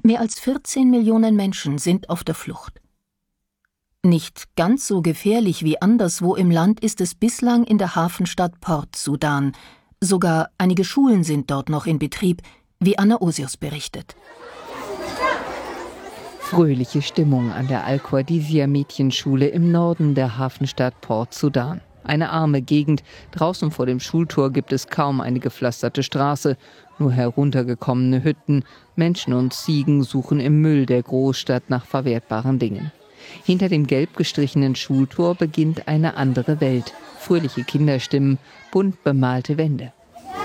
Mehr als 14 Millionen Menschen sind auf der Flucht. Nicht ganz so gefährlich wie anderswo im Land ist es bislang in der Hafenstadt Port Sudan. Sogar einige Schulen sind dort noch in Betrieb, wie Anna Osius berichtet. Fröhliche Stimmung an der Al-Qadisiyah-Mädchenschule im Norden der Hafenstadt Port Sudan. Eine arme Gegend. Draußen vor dem Schultor gibt es kaum eine gepflasterte Straße. Nur heruntergekommene Hütten. Menschen und Ziegen suchen im Müll der Großstadt nach verwertbaren Dingen. Hinter dem gelb gestrichenen Schultor beginnt eine andere Welt. Fröhliche Kinderstimmen, bunt bemalte Wände.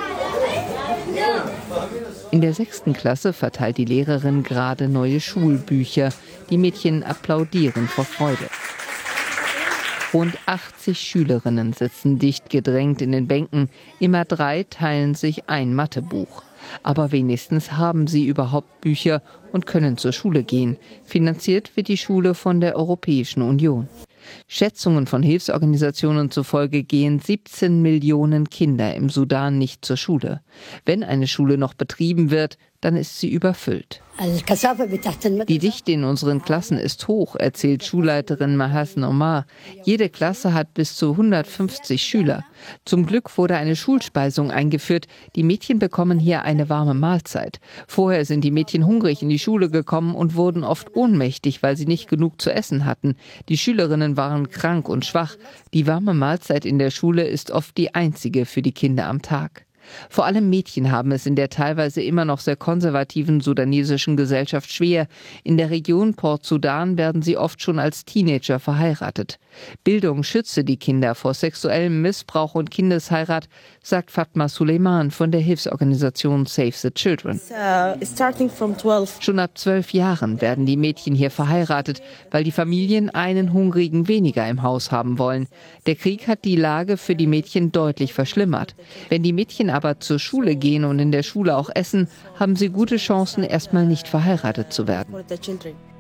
In der 6. Klasse verteilt die Lehrerin gerade neue Schulbücher. Die Mädchen applaudieren vor Freude. Rund 80 Schülerinnen sitzen dicht gedrängt in den Bänken. Immer 3 teilen sich ein Mathebuch. Aber wenigstens haben sie überhaupt Bücher und können zur Schule gehen. Finanziert wird die Schule von der Europäischen Union. Schätzungen von Hilfsorganisationen zufolge gehen 17 Millionen Kinder im Sudan nicht zur Schule. Wenn eine Schule noch betrieben wird, dann ist sie überfüllt. Die Dichte in unseren Klassen ist hoch, erzählt Schulleiterin Mahasen Omar. Jede Klasse hat bis zu 150 Schüler. Zum Glück wurde eine Schulspeisung eingeführt. Die Mädchen bekommen hier eine warme Mahlzeit. Vorher sind die Mädchen hungrig in die Schule gekommen und wurden oft ohnmächtig, weil sie nicht genug zu essen hatten. Die Schülerinnen waren krank und schwach. Die warme Mahlzeit in der Schule ist oft die einzige für die Kinder am Tag. Vor allem Mädchen haben es in der teilweise immer noch sehr konservativen sudanesischen Gesellschaft schwer. In der Region Port Sudan werden sie oft schon als Teenager verheiratet. Bildung schütze die Kinder vor sexuellem Missbrauch und Kindesheirat, sagt Fatma Suleiman von der Hilfsorganisation Save the Children. Schon ab 12 Jahren werden die Mädchen hier verheiratet, weil die Familien einen Hungrigen weniger im Haus haben wollen. Der Krieg hat die Lage für die Mädchen deutlich verschlimmert. Wenn die Mädchen aber zur Schule gehen und in der Schule auch essen, haben sie gute Chancen, erstmal nicht verheiratet zu werden.